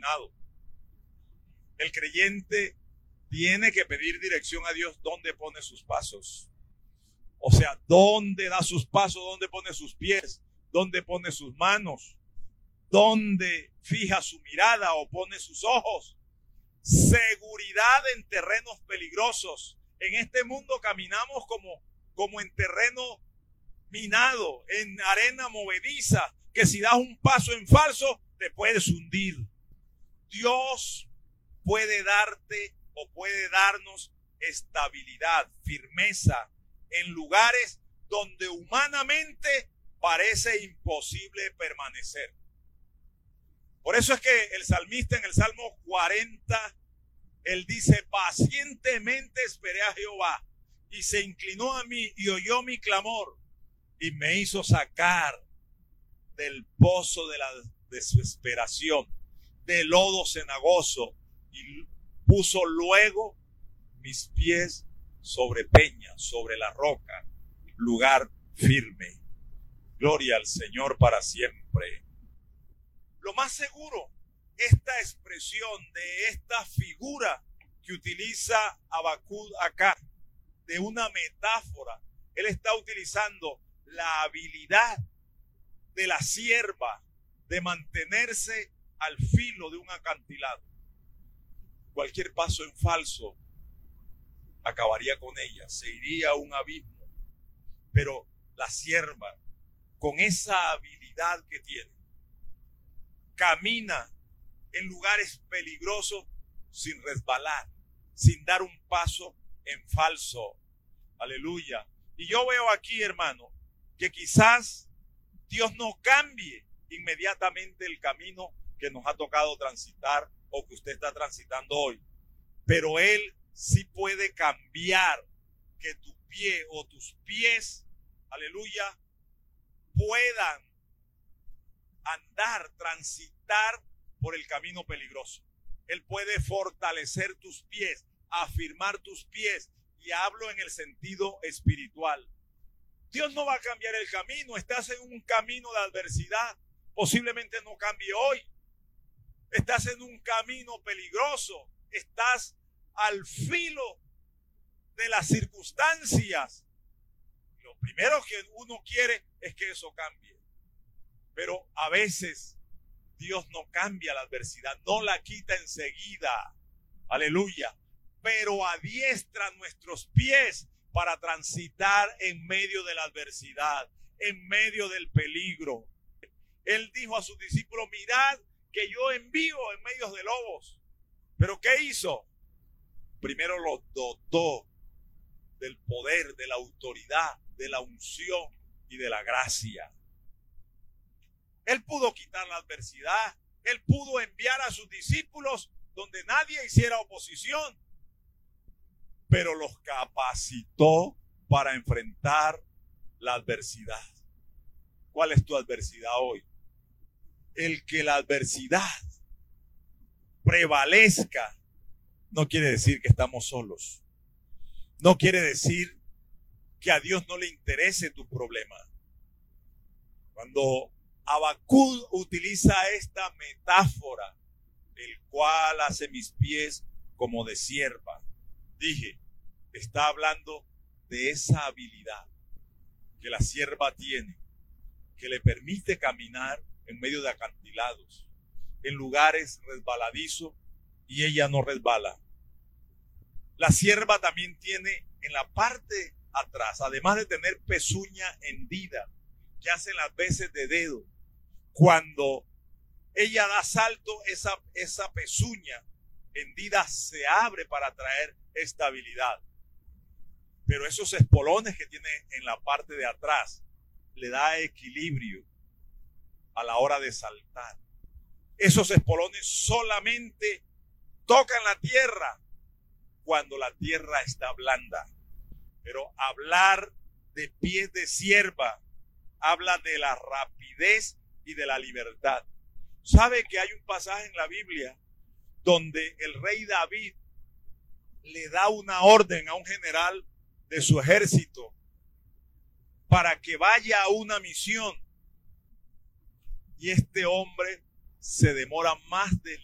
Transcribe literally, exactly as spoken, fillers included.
caminado. El creyente tiene que pedir dirección a Dios dónde pone sus pasos. O sea, dónde da sus pasos, dónde pone sus pies, dónde pone sus manos, dónde fija su mirada o pone sus ojos. Seguridad en terrenos peligrosos. En este mundo caminamos como, como en terreno minado, en arena movediza, que si das un paso en falso te puedes hundir. Dios puede darte o puede darnos estabilidad, firmeza en lugares donde humanamente parece imposible permanecer. Por eso es que el salmista en el Salmo cuarenta, él dice: pacientemente esperé a Jehová y se inclinó a mí y oyó mi clamor y me hizo sacar del pozo de la desesperación, del lodo cenagoso, y puso luego mis pies sobre peña, sobre la roca, lugar firme. Gloria al Señor para siempre. Lo más seguro, esta expresión de esta figura que utiliza Habacuc acá, de una metáfora, él está utilizando la habilidad de la sierva de mantenerse al filo de un acantilado. Cualquier paso en falso acabaría con ella, se iría a un abismo. Pero la sierva, con esa habilidad que tiene, camina en lugares peligrosos sin resbalar, sin dar un paso en falso. Aleluya. Y yo veo aquí, hermano, que quizás Dios no cambie inmediatamente el camino que nos ha tocado transitar o que usted está transitando hoy, pero Él sí puede cambiar que tu pie o tus pies, aleluya, puedan andar, transitar por el camino peligroso. Él puede fortalecer tus pies, afirmar tus pies, y hablo en el sentido espiritual. Dios no va a cambiar el camino. Estás en un camino de adversidad, posiblemente no cambie hoy. Estás en un camino peligroso, estás al filo de las circunstancias. Lo primero que uno quiere es que eso cambie, pero a veces Dios no cambia la adversidad, no la quita enseguida, aleluya, pero adiestra nuestros pies para transitar en medio de la adversidad, en medio del peligro. Él dijo a sus discípulos: mirad que yo envío en medio de lobos. ¿Pero qué hizo? Primero los dotó del poder, de la autoridad, de la unción y de la gracia. Él pudo quitar la adversidad. Él pudo enviar a sus discípulos donde nadie hiciera oposición, pero los capacitó para enfrentar la adversidad. ¿Cuál es tu adversidad hoy? El que la adversidad prevalezca no quiere decir que estamos solos. No quiere decir que a Dios no le interese tu problema. Cuando Habacuc utiliza esta metáfora, el cual hace mis pies como de sierva, dije, está hablando de esa habilidad que la sierva tiene, que le permite caminar en medio de acantilados, en lugares resbaladizos, y ella no resbala. La sierva también tiene en la parte atrás, además de tener pezuña hendida, que hacen las veces de dedo, cuando ella da salto, esa, esa pezuña hendida se abre para traer estabilidad. Pero esos espolones que tiene en la parte de atrás le da equilibrio a la hora de saltar. Esos espolones solamente tocan la tierra cuando la tierra está blanda. Pero hablar de pies de sierva habla de la rapidez y de la libertad. ¿Sabe que hay un pasaje en la Biblia donde el rey David le da una orden a un general de su ejército para que vaya a una misión? Y este hombre se demora más del